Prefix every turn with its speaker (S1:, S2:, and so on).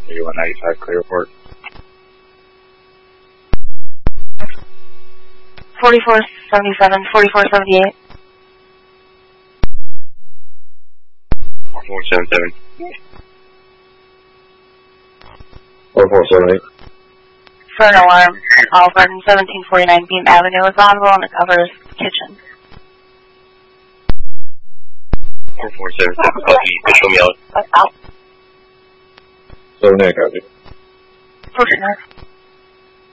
S1: 8195, clear report.
S2: 4477, 4478.
S1: 4477. 4478.
S2: For an alarm, Olive Garden, 1749 Beam Avenue is audible and it covers kitchen.
S1: 4477, copy, visual meal. 78, copy.
S2: Pushner.